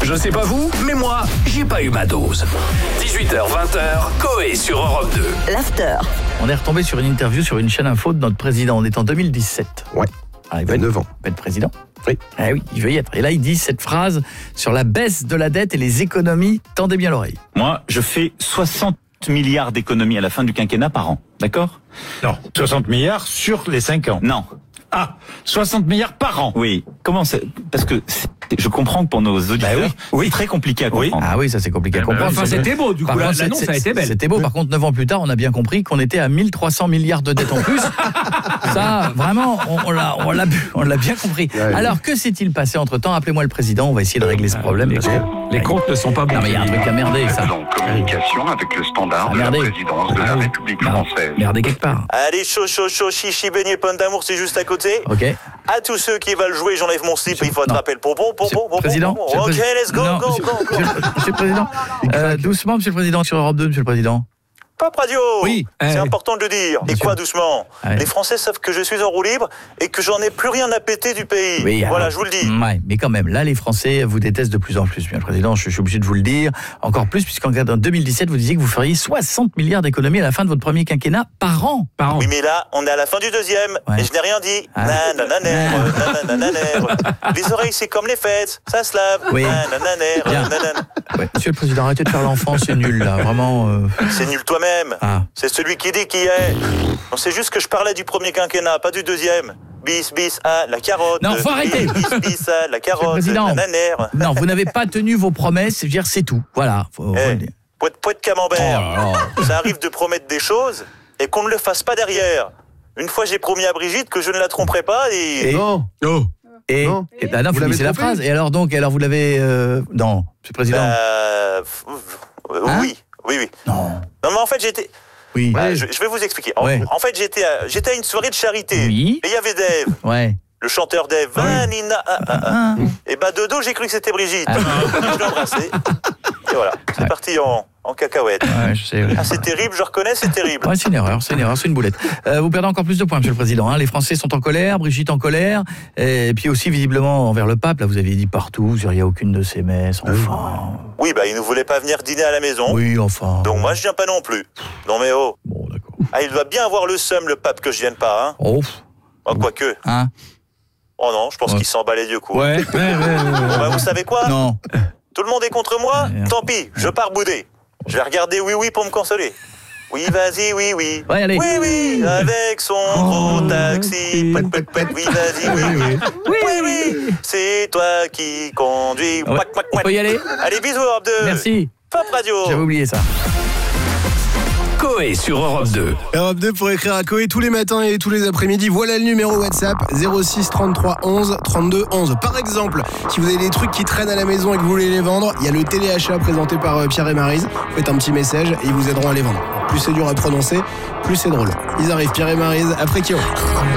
Je sais pas vous, mais moi, j'ai pas eu ma dose. 18h-20h, Coé sur Europe 2. L'after. On est retombé sur une interview sur une chaîne info de notre président. On est en 2017. Ouais. Alors, il Il y a 9 ans. va être président. Oui. Ah oui, il veut y être. Et là, il dit cette phrase sur la baisse de la dette et les économies. Tendez bien l'oreille. Moi, je fais 60 milliards d'économies à la fin du quinquennat par an. D'accord ? Non, 60 milliards sur les 5 ans. Non. Ah, 60 milliards par an. Oui. Comment c'est ? Parce que je comprends que pour nos auditeurs, c'est très compliqué à comprendre. Ah oui, ça c'est compliqué à comprendre. Enfin, c'était beau, du Par coup, contre, l'annonce a été belle. C'était beau, par contre, 9 ans plus tard, on a bien compris qu'on était à 1300 milliards de dettes en plus. Ça, vraiment, on l'a bien compris. Ouais. Alors, que s'est-il passé entre-temps ? Appelez-moi le président, on va essayer de régler ce problème. Parce que Les comptes ne sont pas bons. non, mais il y a un truc à merder, ça. En communication avec le standard Ah, de la merdez. présidence de la République française. Merdez quelque part. Allez, chaud, chichi, beignet, pomme d'amour, c'est juste à côté. Ok. À tous ceux qui veulent jouer, j'enlève mon slip, il faut non. attraper le pompon, Président, monsieur le Ok, président. let's go, Non, go, monsieur- go, go. Monsieur le président, doucement, monsieur le président, sur Europe 2, monsieur le président. Pop Radio. Oui. C'est Eh. important de le dire. Et Monsieur. quoi, doucement Ouais. Les Français savent que je suis en roue libre et que j'en ai plus rien à péter du pays. Oui, Voilà, alors, je vous le dis. Ouais, mais quand même, là, les Français vous détestent de plus en plus, monsieur le président. Je suis obligé de vous le dire. Encore plus, puisqu'en 2017, vous disiez que vous feriez 60 milliards d'économies à la fin de votre premier quinquennat par an. Par an. Oui, mais là, on est à la fin du deuxième Ouais. et je n'ai rien dit. Ah. Nanananer. Les oreilles, c'est comme les fêtes, ça se lave. Oui. Nanananer, Bien. nanana. Ouais, monsieur le président, arrêtez de faire l'enfant, c'est nul, là. Vraiment. C'est nul toi-même. Ah. C'est celui qui dit qui est. Non, c'est juste que je parlais du premier quinquennat, pas du deuxième. Bis, la carotte. Non, faut arrêter. Bis, la carotte. Président. Nananer. Non, vous n'avez pas tenu vos promesses, je veux dire, c'est tout. Voilà. Faut Eh, le dire. Poète camembert. Oh là là. Ça arrive de promettre des choses et qu'on ne le fasse pas derrière. Une fois, j'ai promis à Brigitte que je ne la tromperai pas et... Non. Oh. Et, Non. bah non, Vous l'avez finissez la trompé phrase. Et alors donc, vous l'avez... Non, monsieur le président. Hein Oui. Non. Non, mais en fait, j'étais... Oui. Bah, je vais vous expliquer. Ouais. En fait, j'étais à une soirée de charité. Oui. Et il y avait Dave, Ouais. le chanteur Dave. Vanina, Ah. Et bah, de dos, j'ai cru que c'était Brigitte. Je l'ai embrassé. Et voilà, c'est Ouais. parti en cacahuète. Ouais, je sais. Ouais. Ah, c'est terrible, je reconnais, c'est terrible. Ouais, c'est une erreur, c'est une boulette. Vous perdez encore plus de points, monsieur le président. Hein. Les Français sont en colère, Brigitte en colère, et puis aussi visiblement envers le pape. Là, vous aviez dit partout, vous n'iriez à aucune de ces messes. Enfin, Oui, bah, il ne voulait pas venir dîner à la maison. oui, enfin. Donc moi, je viens pas non plus. Non mais oh. Bon, d'accord. Ah, il doit bien avoir le seum, le pape, que je vienne pas, hein. Oh, Oh, quoique. hein. Oh non, je pense Ouais. qu'il s'en bat les yeux, quoi. Ouais. Bon, bah, vous savez quoi Non. Tout le monde est contre moi. Ouais. Tant pis, je pars bouder. Je vais regarder Oui pour me consoler. Oui, vas-y, oui. Ouais, allez. Oui, avec son gros taxi. Oui, vas-y, oui. C'est toi qui conduis. Ouais. On peut y aller ? Allez, bisous, Europe 2. Merci. Pop Radio. J'avais oublié ça. Coé sur Europe 2. Europe 2 pour écrire à Coé tous les matins et tous les après-midi. Voilà le numéro WhatsApp 06 33 11 32 11. Par exemple, si vous avez des trucs qui traînent à la maison et que vous voulez les vendre, il y a le téléachat présenté par Pierre et Maryse. Vous faites un petit message et ils vous aideront à les vendre. Plus c'est dur à prononcer, plus c'est drôle. Ils arrivent, Pierre et Maryse, après Kyo.